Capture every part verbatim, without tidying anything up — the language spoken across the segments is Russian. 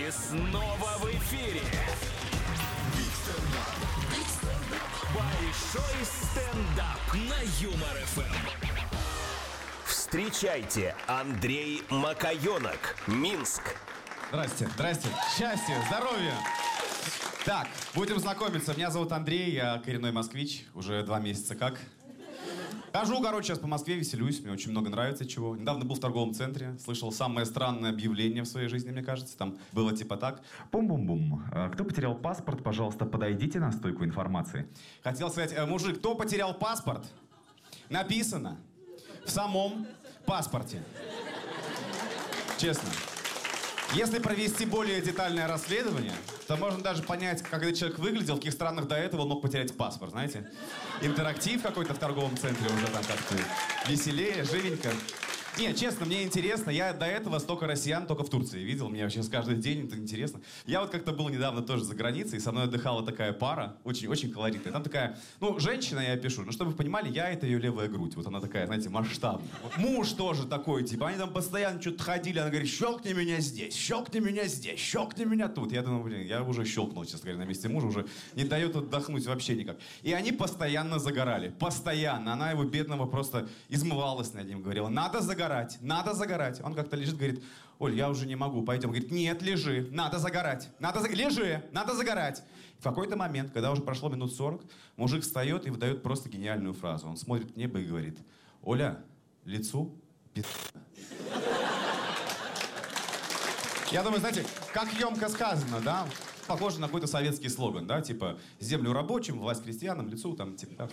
снова в эфире. Большой стендап на Юмор ФМ. Встречайте, Андрей Макаёнок, Минск. Здрасте, здрасте. Счастья, здоровья. Так, будем знакомиться. Меня зовут Андрей, я коренной москвич. Уже два месяца как. Хожу, короче, сейчас по Москве, веселюсь. Мне очень много нравится чего. Недавно был в торговом центре. Слышал самое странное объявление в своей жизни, мне кажется. Там было типа так. Бум-бум-бум. Кто потерял паспорт, пожалуйста, подойдите на стойку информации. Хотел сказать, э, мужик, кто потерял паспорт? Написано в самом паспорте. Честно. Если провести более детальное расследование, то можно даже понять, как этот человек выглядел, в каких странах до этого он мог потерять паспорт, знаете? Интерактив какой-то в торговом центре уже там как-то веселее, живенько. Не, честно, мне интересно. Я до этого столько россиян только в Турции видел. Мне вообще с каждый день это интересно. Я вот как-то был недавно тоже за границей, и со мной отдыхала такая пара, очень-очень колоритная. Там такая, ну, женщина, я пишу, ну, чтобы вы понимали, я — это ее левая грудь. Вот она такая, знаете, масштабная. Вот муж тоже такой, типа, они там постоянно что-то ходили, она говорит, щелкни меня здесь, щелкни меня здесь, щелкни меня тут. Я думаю, блин, я уже щелкнул, честно говоря, на месте мужа, уже не дает отдохнуть вообще никак. И они постоянно загорали, постоянно. Она его бедного просто измывалась над ним, говорила, надо загорать, надо загорать. Он как-то лежит, говорит, Оль, я уже не могу, пойдем. Говорит, нет, лежи, надо загорать, надо за... лежи, надо загорать. В какой-то момент, когда уже прошло минут сорок, мужик встает и выдает просто гениальную фразу. Он смотрит к небу и говорит, Оля, лицу пи***. Я думаю, знаете, как емко сказано, да? Похоже на какой-то советский слоган, да? Типа, землю рабочим, власть крестьянам, лицу там, типа, так.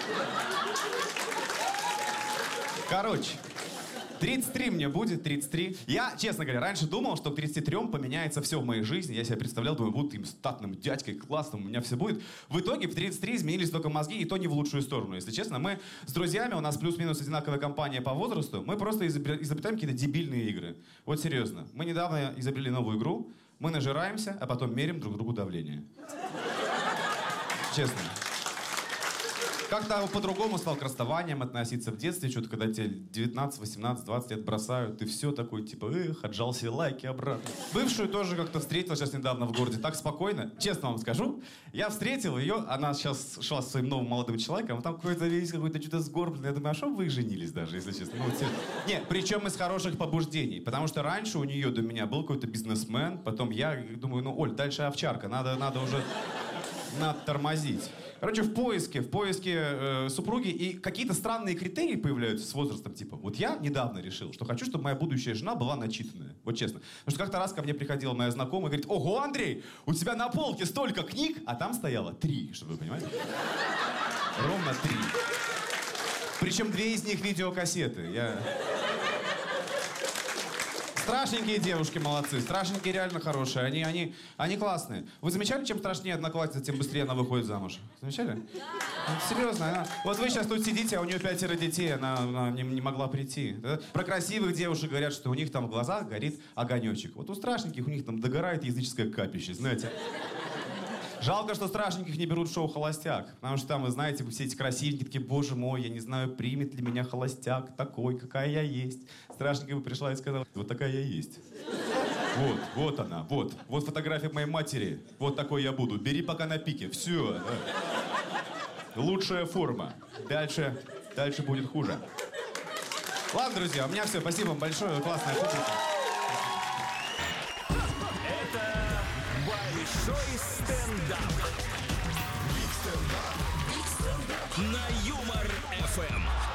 Короче, тридцать три мне будет, тридцать три. Я, честно говоря, раньше думал, что к тридцати трём поменяется все в моей жизни. Я себя представлял, думаю, буду им статным дядькой, классным, у меня все будет. В итоге в тридцать три изменились только мозги, и то не в лучшую сторону. Если честно, мы с друзьями, у нас плюс-минус одинаковая компания по возрасту, мы просто изобретаем какие-то дебильные игры. Вот серьезно. Мы недавно изобрели новую игру, мы нажираемся, а потом меряем друг другу давление. Честно. Как-то по-другому стал к расставаниям относиться в детстве. Что-то, когда тебе девятнадцать, восемнадцать, двадцать лет бросают, ты все такой, типа, эх, отжал себе лайки обратно. Бывшую тоже как-то встретил сейчас недавно в городе. Так спокойно. Честно вам скажу, я встретил ее, она сейчас шла со своим новым молодым человеком, а там какой-то весь какой-то что-то сгорбленный. Я думаю, а что вы женились даже, если честно? Ну, все... Нет, причем из хороших побуждений. Потому что раньше у нее до меня был какой-то бизнесмен, потом я думаю, ну, Оль, дальше овчарка, надо, надо уже надо тормозить. Короче, в поиске, в поиске э, супруги, и какие-то странные критерии появляются с возрастом, типа, вот я недавно решил, что хочу, чтобы моя будущая жена была начитанная, вот честно. Потому что как-то раз ко мне приходила моя знакомая и говорит, ого, Андрей, у тебя на полке столько книг, а там стояло три, чтобы вы понимали. Ровно три. Причем две из них видеокассеты. Я... Страшненькие девушки молодцы, страшненькие реально хорошие, они, они, они классные. Вы замечали, чем страшнее одноклассница, тем быстрее она выходит замуж? Замечали? Ну, серьезно, она... Вот вы сейчас тут сидите, а у нее пятеро детей, она, она не, не могла прийти. Да? Про красивых девушек говорят, что у них там в глазах горит огонечек. Вот у страшненьких у них там догорает языческое капище, знаете. Жалко, что страшненьких не берут в шоу «Холостяк». Потому что там, вы знаете, все эти красивенькие такие, боже мой, я не знаю, примет ли меня холостяк такой, какая я есть. Страшненькая бы пришла и сказала, вот такая я есть. Вот, вот она, вот. Вот фотография моей матери. Вот такой я буду. Бери пока на пике. Все. Да. Лучшая форма. Дальше, дальше будет хуже. Ладно, друзья, у меня все. Спасибо вам большое. Классная публика. Большой стендап. Биг стендап. На Юмор ФМ.